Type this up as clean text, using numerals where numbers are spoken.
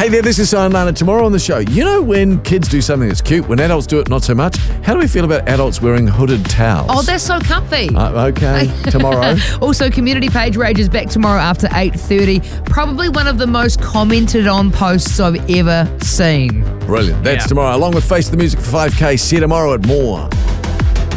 Hey there, this is Sayonara. Tomorrow on the show, you know when kids do something that's cute, when adults do it not so much? How do we feel about adults wearing hooded towels? Oh, that's so comfy. Okay, tomorrow. Also, community page rages back tomorrow after 8:30. Probably one of the most commented on posts I've ever seen. Brilliant. That's tomorrow, along with Face the Music for 5K. See you tomorrow at More.